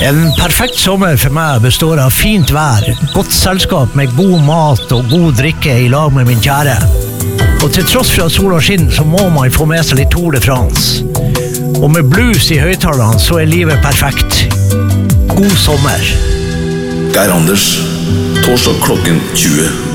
En perfekt sommer for meg består av fint vær, godt selskap med god mat og god drikke i lag med min kjære. Og til tross for at sola skinner, så må man få med seg litt Tour de France. Og med blues i høyttalerne, så livet perfekt. God sommer. Geir Anders, torsdag klokken 20.